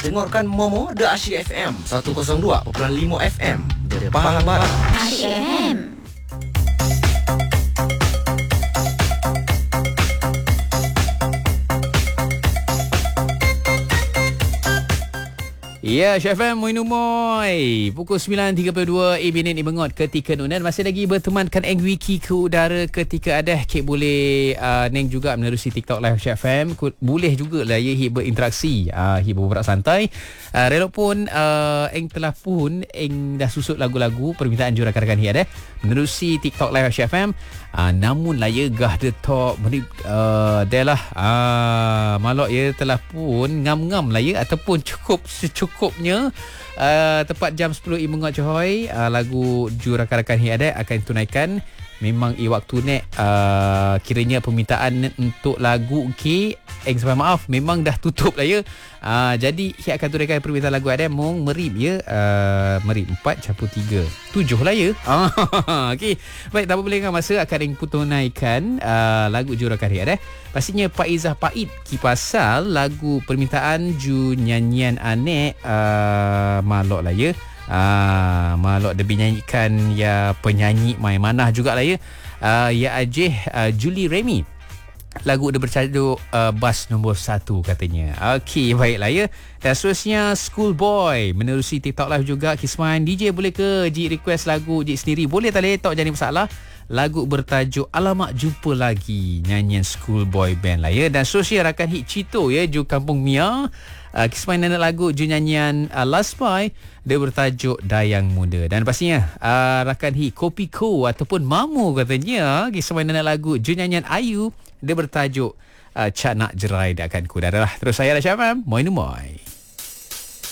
Dengarkan Momo The Asyik FM 102.5 FM Pahang Barat. Asyik FM. Ya, Syah FM, Moin Umoy. Pukul 9.32, minit dimengot ketika nunan. Masih lagi bertemankan Eng Wiki ke udara ketika ada. Kek boleh Neng juga menerusi TikTok Live Syah FM. Boleh juga lah ya berinteraksi, berberak santai. Relopun Eng telah pun Eng dah susut lagu-lagu permintaan jurakan-rakan hi menerusi TikTok Live Syah FM. Namun lah ya gah the talk dah lah malok ya telah pun ngam-ngam lah ya ataupun cukup secukupnya tepat jam 10 mengot cohoy lagu jurakan-rakan hi akan tunaikan. Memang waktu ni kiranya permintaan untuk lagu sampai maaf memang dah tutup lah ya. Jadi hi akan tunaikan permintaan lagu ada mong merip ya. Merip 4 × 3 7 lah ya. Okey. Baik, tak boleh dengan masa akan yang tunaikan lagu jurakan hi ada. Pastinya Pak Izzah Pait pasal lagu permintaan ju nyanyian anek malok lah ya. Malok dia nyanyikan ya penyanyi Mai Manah jugalah ya. Ya Ajih Julie Remy. Lagu dia bertajuk Bas Nombor 1 katanya. Okey, baiklah ya. Dan seterusnya Schoolboy menerusi TikTok Live juga. Kisman DJ boleh ke Jik request lagu Jik sendiri? Boleh tak letak jadi masalah. Lagu bertajuk Alamak Jumpa Lagi, nyanyian Schoolboy Band lah ya. Dan seterusnya rakan hit Cito ya, Ju Kampung Mia. Kisah mainan lagu ju nyanyian Last Buy, dia bertajuk Dayang Muda. Dan pastinya rakan hit Kopi Ko ataupun Mamu katanya, kisah mainan lagu ju nyanyian Ayu, dia bertajuk Cak Nak Jerai Dakan Ku. Dah lah. Terus saya Syah FM, Moin Umoy.